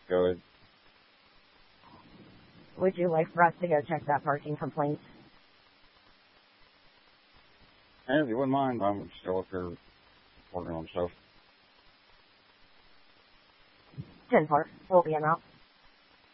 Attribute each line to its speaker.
Speaker 1: go ahead.
Speaker 2: Would you like for us to go check that parking complaint?
Speaker 1: And if you wouldn't mind, I'm still up here working on stuff.
Speaker 2: 10-4. We'll be in route.